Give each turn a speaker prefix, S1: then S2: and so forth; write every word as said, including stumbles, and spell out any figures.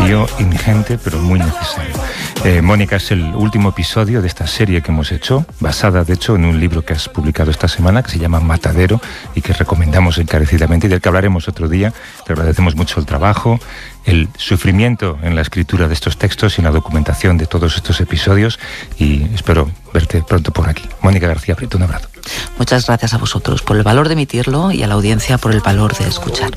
S1: lío ingente, pero muy necesario. Eh, Mónica, es el último episodio de esta serie que hemos hecho, basada, de hecho, en un libro que has publicado esta semana, que se llama Matadero, y que recomendamos encarecidamente y del que hablaremos otro día. Te agradecemos mucho el trabajo, el sufrimiento en la escritura de estos textos y en la documentación de todos estos episodios, y espero verte pronto por aquí. Mónica García Prieto, un abrazo.
S2: Muchas gracias a vosotros por el valor de emitirlo y a la audiencia por el valor de escuchar.